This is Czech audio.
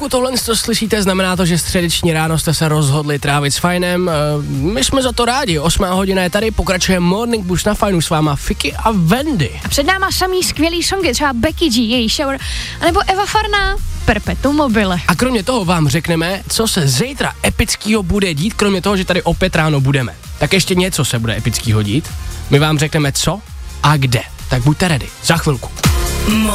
Pokud tohle slyšíte, znamená to, že středeční ráno jste se rozhodli trávit s Fajnem. My jsme za to rádi. 8 hodina je tady, pokračuje Morning Bush na Fajnu s váma Fiky a Wendy. A před náma samý skvělý songy, třeba Becky G, její Shower, anebo Eva Farná, Perpetuum mobile. A kromě toho vám řekneme, co se zítra epickýho bude dít, kromě toho, že tady opět ráno budeme. Tak ještě něco se bude epickýho dít. My vám řekneme co a kde. Tak buďte ready. Za chvilku.